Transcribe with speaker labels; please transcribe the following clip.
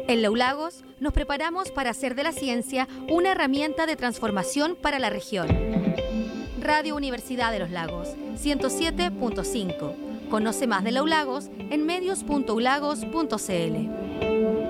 Speaker 1: En Los Lagos nos preparamos para hacer de la ciencia una herramienta de transformación para la región. Radio Universidad de Los Lagos, 107.5. Conoce más de Los Lagos en medios.ulagos.cl.